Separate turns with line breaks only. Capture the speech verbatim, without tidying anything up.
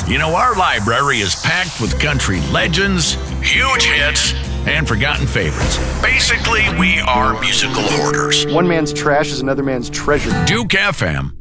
You know, our library is packed with country legends, huge hits, and forgotten favorites. Basically, we are musical hoarders.
One man's trash is another man's treasure.
Duke F M